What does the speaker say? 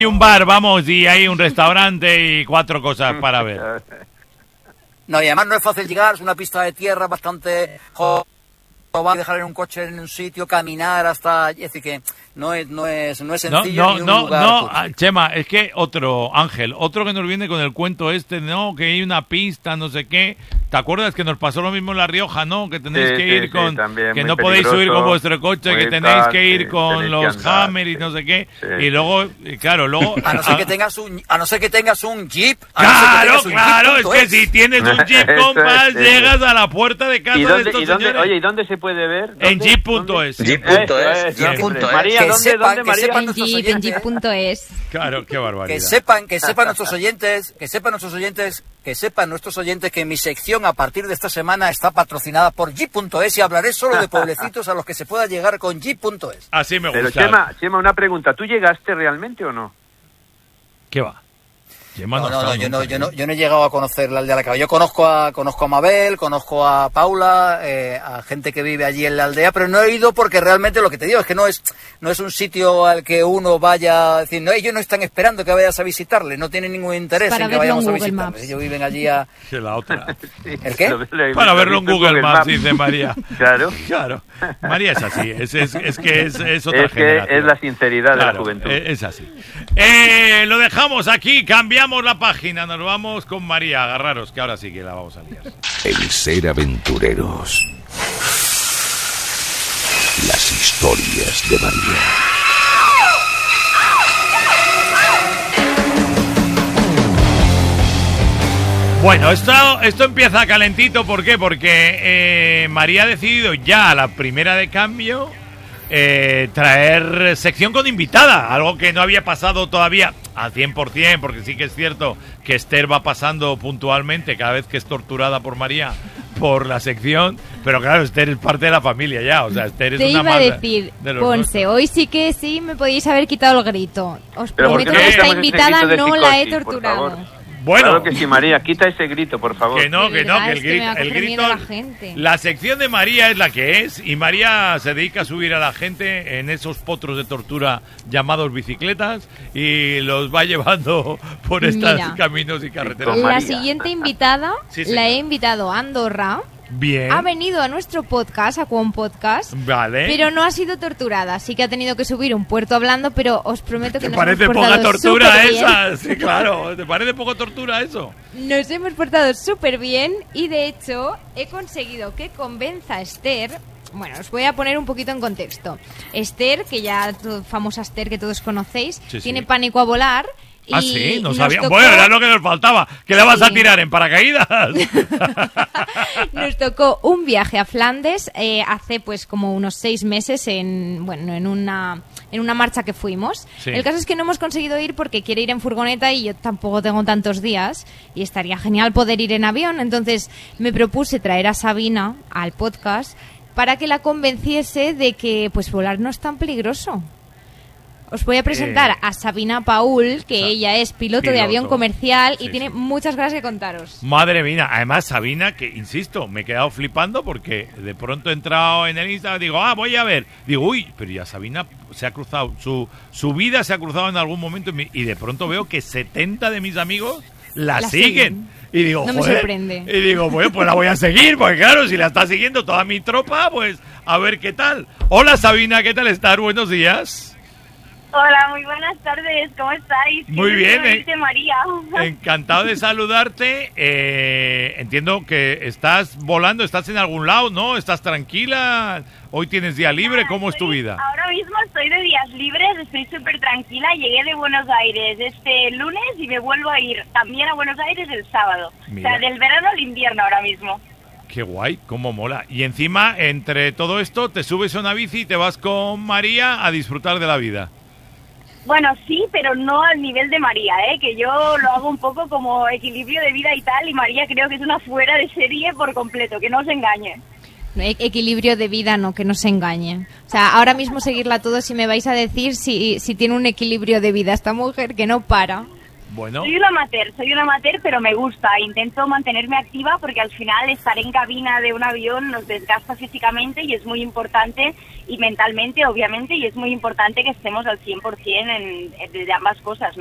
un bar, vamos, y hay un restaurante y 4 cosas para ver. No, y además no es fácil llegar, es una pista de tierra bastante va a dejar en un coche en un sitio, caminar hasta... Es decir, que no es sencillo ni un lugar. No, Chema, es que otro que nos viene con el cuento que hay una pista, no sé qué. ¿Te acuerdas que nos pasó lo mismo en La Rioja, no? Que tenéis que ir con... también, que no podéis subir con vuestro coche, que tenéis que ir con los Hammer y no sé qué. Sí. Y luego, claro, luego... A no ser que tengas un Jeep. Claro, es que si tienes un Jeep, compas, llegas a la puerta de casa de estos señores. Oye, ¿y dónde se puede ver? En Jeep.es. Jeep.es. María, ¿dónde, María? En Jeep.es. Claro, qué barbaridad. Que sepan nuestros oyentes que mi sección a partir de esta semana está patrocinada por Jeep.es y hablaré solo de pueblecitos a los que se pueda llegar con Jeep.es. Así me gusta. Pero Chema, una pregunta, ¿tú llegaste realmente o no? ¿Qué va? Yo no he llegado a conocer la aldea de la Cabra. Yo conozco a Mabel, conozco a Paula, a gente que vive allí en la aldea, pero no he ido porque realmente lo que te digo es que no es un sitio al que uno vaya a decir, no, ellos no están esperando que vayas a visitarle, no tienen ningún interés en que vayamos a visitarles. Ellos viven allí a... Que la otra. ¿El qué? Para verlo en Google Maps, dice María. Claro. María es así, es que es otra generación. Es la sinceridad de la juventud. Es así. Lo dejamos aquí, cambiamos la página, nos vamos con María. Agarraros, que ahora sí que la vamos a liar. El ser aventureros. Las historias de María. Bueno, esto empieza calentito, ¿por qué? Porque María ha decidido ya a la primera de cambio traer sección con invitada, algo que no había pasado todavía al 100%, porque sí que es cierto que Esther va pasando puntualmente cada vez que es torturada por María por la sección, pero claro, Esther es parte de la familia ya, o sea, Esther es te una iba a decir, Ponce, hoy sí que me podíais haber quitado el grito. Os prometo que esta invitada no la he torturado. Bueno, claro que sí, María, quita ese grito, por favor. Que el grito, la sección de María es la que es, y María se dedica a subir a la gente en esos potros de tortura llamados bicicletas y los va llevando por estos caminos y carreteras. La siguiente invitada la he invitado a Andorra. Bien. Ha venido a nuestro podcast, a Quon Podcast, vale, pero no ha sido torturada. Sí que ha tenido que subir un puerto hablando, pero os prometo que nos hemos portado súper bien. ¿Te parece poca tortura esa? Sí, claro. ¿Te parece poco tortura eso? Nos hemos portado súper bien y, de hecho, he conseguido que convenza a Esther... Bueno, os voy a poner un poquito en contexto. Esther, que ya famosa Esther que todos conocéis, tiene pánico a volar... sí, no sabía. Bueno, era lo que nos faltaba. ¿Qué le vas a tirar en paracaídas? Nos tocó un viaje a Flandes hace pues como unos 6 meses en una marcha que fuimos. Sí. El caso es que no hemos conseguido ir porque quiere ir en furgoneta y yo tampoco tengo tantos días y estaría genial poder ir en avión. Entonces me propuse traer a Sabina al podcast para que la convenciese de que pues volar no es tan peligroso. Os voy a presentar a Sabina Paul, que ella es piloto de avión comercial y tiene muchas cosas que contaros. Madre mía, además Sabina, que insisto, me he quedado flipando porque de pronto he entrado en el Instagram, digo, voy a ver. Digo, uy, pero ya Sabina se ha cruzado, su vida se ha cruzado en algún momento y de pronto veo que 70 de mis amigos la siguen. Y digo, no me sorprende. Y digo, bueno, pues la voy a seguir, porque claro, si la está siguiendo toda mi tropa, pues a ver qué tal. Hola Sabina, ¿qué tal estás? Buenos días. Hola, muy buenas tardes, ¿cómo estáis? Muy bien, María. Encantado de saludarte. Entiendo que estás volando, estás en algún lado, ¿no? ¿Estás tranquila? ¿Hoy tienes día libre? ¿Cómo es tu vida? Ahora mismo estoy de días libres, estoy súper tranquila. Llegué de Buenos Aires este lunes y me vuelvo a ir también a Buenos Aires el sábado. Mira. O sea, del verano al invierno ahora mismo. Qué guay, cómo mola. Y encima, entre todo esto, te subes a una bici y te vas con María a disfrutar de la vida. Bueno, sí, pero no al nivel de María, que yo lo hago un poco como equilibrio de vida y tal, y María creo que es una fuera de serie por completo, que no os engañe. Equilibrio de vida, no, que no se engañe. O sea, ahora mismo seguirla todo, si me vais a decir si tiene un equilibrio de vida esta mujer que no para. Bueno. Soy una amateur, pero me gusta. Intento mantenerme activa porque al final estar en cabina de un avión nos desgasta físicamente y es muy importante, y mentalmente, obviamente, y es muy importante que estemos al 100% de ambas cosas, ¿no?